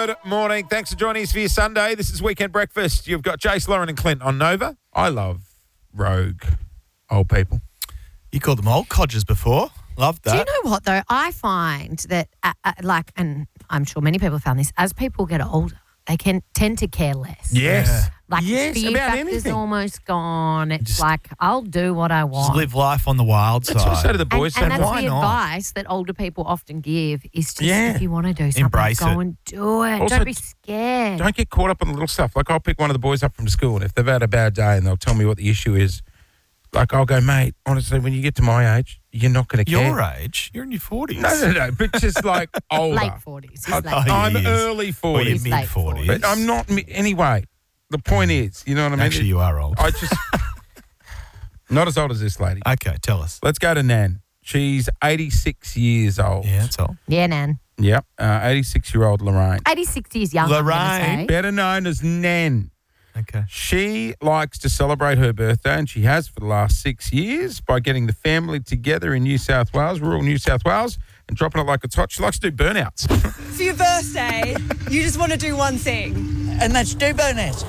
Good morning. Thanks for joining us for your Sunday. This is Weekend Breakfast. You've got Jace, Lauren and Clint on Nova. I love rogue old people. You called them old codgers before. Love that. Do you know what, though? I find that, and I'm sure many people found this, as people get older, they can tend to care less. Yes. Like, yes, fear about factor's anything. almost gone. It's like, I'll do what I want. Just live life on the wild That's what I side. say to the boys. And that's why the not? advice that older people often give is just, Yeah. if you want to do something, Embrace go it. and do it. Also, Don't be scared. Don't get caught up on the little stuff. Like, I'll pick one of the boys up from school, and if they've had a bad day and they'll tell me what the issue is, like, I'll go, mate, honestly, when you get to my age, you're not going to care. Your age? You're in your 40s. No, but just like older. Late 40s. He's late. I'm he is. early 40s. Well, you're He's late mid-40s. But I'm not, anyway, the point is, you know what I mean? Actually, you are old. I just, not as old as this lady. Okay, tell us. Let's go to Nan. She's 86 years old. Yeah, that's all. Yeah, Nan. Yep, 86-year-old Lorraine. 86 years young. I'm gonna Lorraine. say. Better known as Nan. Okay. She likes to celebrate her birthday, and she has for the last 6 years, by getting the family together in New South Wales, rural New South Wales, and dropping it like it's hot. She likes to do burnouts. For your birthday, you just want to do one thing. And that's do burnouts.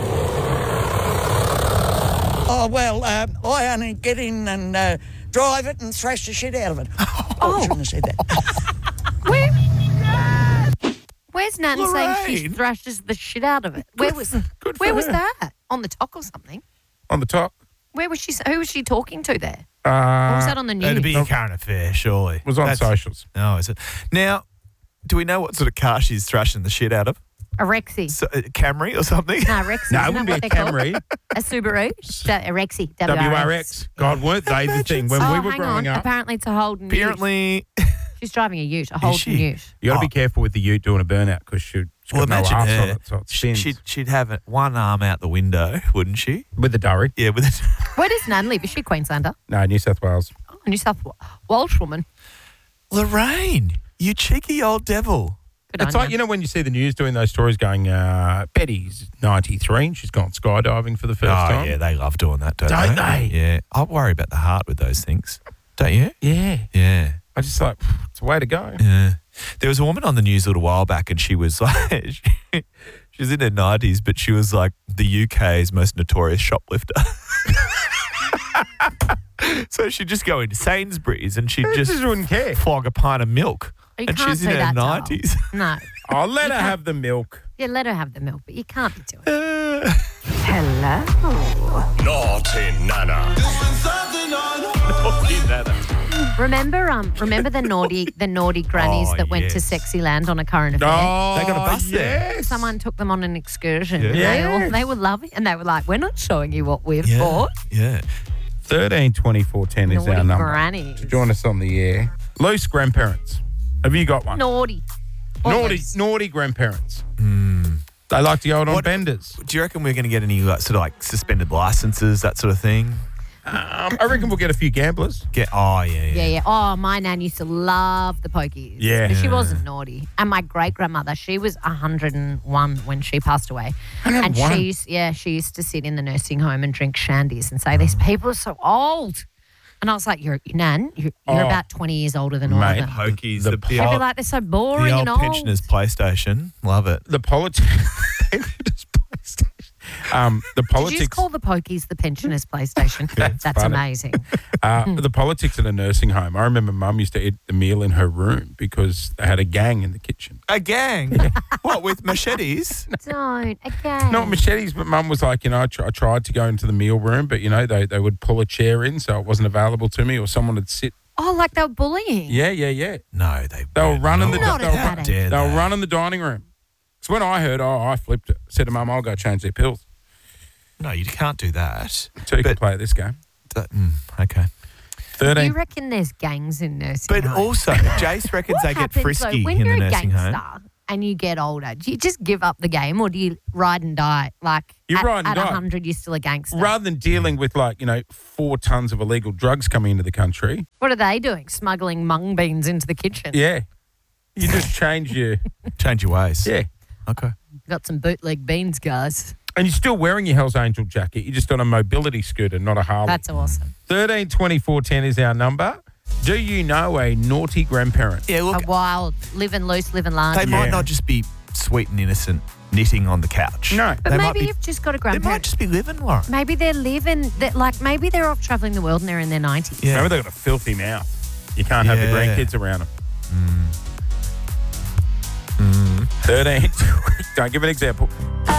Oh, well, I only get in and drive it and thrash the shit out of it. I shouldn't have said that. Where's Nan saying she Lorraine. thrashes the shit out of it? Where was good for where was her. that? On the talk or something? On the top, Where was she? Who was she talking to there? Or was that on the news? That'd be a current affair, surely. was on socials. No, is it? Now, do we know what sort of car she's thrashing the shit out of? A Rexy. So, Camry or something? No, Rexy. No, it Isn't wouldn't that be a what they're called? Camry. A Subaru? A Rexy. WRX. God, weren't they the thing when Oh, we were hang growing on. up? Apparently it's a Holden Ute. Apparently, She's driving a Ute, a Holden she? Ute. You got to be Oh. careful with the Ute doing a burnout because she's well, got no imagine arse on her. it, so it spins. She'd have one arm out the window, wouldn't she? With the durry. Yeah, with it. Where does Nan live? Is she Queenslander? No, New South Wales. Oh, New South Welsh woman. Lorraine, you cheeky old devil. Good It's on like, you. you know, when you see the news doing those stories going, Betty's 93 and she's gone skydiving for the first time. Yeah, they love doing that, don't Don't they? Yeah. I worry about the heart with those things. Don't you? Yeah. Yeah. I just like, it's a way to go. Yeah. There was a woman on the news a little while back and she was like, she was in her 90s, but she was like the UK's most notorious shoplifter. So she'd just go into Sainsbury's and she'd just wouldn't care. flog a pint of milk. You And can't she's in do her that, Darl. 90s. No. I'll let her can't- have the milk. Yeah, let her have the milk, but you can't be doing it. Naughty Nana. Remember the naughty grannies Oh, that went to yes. Sexyland on a current affair? Oh, They got a bus there. yes. Someone took them on an excursion. Yeah. And Yes. they were loving it. And they were like, we're not showing you what we've Yeah. bought. Yeah. 13 24 10 is our Naughty number. grannies. To join us on the air. Loose grandparents. Have you got one? Naughty. Naughty grandparents. They like to go out on What- benders. Do you reckon we're going to get any sort of like suspended licenses, that sort of thing? I reckon we'll get a few gamblers. Yeah. Oh, my nan used to love the pokies. Yeah. But she wasn't naughty. And my great-grandmother, she was 101 when she passed away. 101? And she used to sit in the nursing home and drink shandies and say, these people are so old. And I was like, you're about 20 years older than all of Mate, them. Pokies, The the, po- They'd be like, they're so boring the and old old. pensioners PlayStation. Love it. The politics. The Did you politics. just call the pokies the pensioners' PlayStation? That's funny. amazing. The politics in a nursing home. I remember Mum used to eat the meal in her room because they had a gang in the kitchen. A gang? What, with machetes? Don't, again. Not machetes, but Mum was like, I tried to go into the meal room, but, they would pull a chair in so it wasn't available to me, or someone would sit. Oh, like they were bullying. Yeah. No, They were running the Not they at were, that run- age. dare they were they? running the dining room. So when I heard, I flipped it. Said to Mum, I'll go change their pills No, you can't do that. so you can play at this game. Okay. 13. You reckon there's gangs in nursing But homes? also, Jace reckons What they get happens, frisky though, when in you're the a nursing gangster home. and you get older, do you just give up the game or do you ride and die? Like You at, ride and at die. 100, you're still a gangster. Rather than dealing with 4 tons of illegal drugs coming into the country, What are they doing? Smuggling mung beans into the kitchen. yeah, you just change your Change your ways. yeah. Okay. Got some bootleg beans, guys. And you're still wearing your Hell's Angel jacket. You're just on a mobility scooter, not a Harley. That's awesome. 13 24 10 is our number. Do you know a naughty grandparent? Yeah, look, A wild, living loose, living large. they might Yeah. not just be sweet and innocent knitting on the couch. No. But They might maybe be- you've just got a They might grandparent. just be living, Lauren. Maybe they're living, maybe they're off traveling the world and they're in their 90s. Yeah. Maybe they've got a filthy mouth. You can't have the Yeah. grandkids around them. 13. Don't give an example.